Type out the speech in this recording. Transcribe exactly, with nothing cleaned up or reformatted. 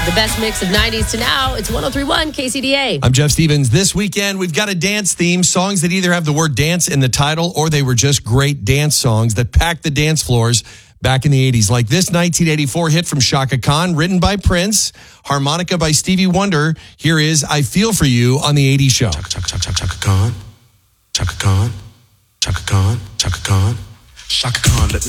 The best mix of nineties to now. It's one oh three point one K C D A. I'm Jeff Stevens. This weekend, we've got a dance theme. Songs that either have the word dance in the title or they were just great dance songs that packed the dance floors back in the eighties. Like this nineteen eighty-four hit from Chaka Khan, written by Prince, harmonica by Stevie Wonder. Here is I Feel For You on the eighties Show. Chaka, Chaka, Chaka, Chaka Khan. Chaka Khan. Chaka Khan. Chaka Khan. Chaka Khan, let me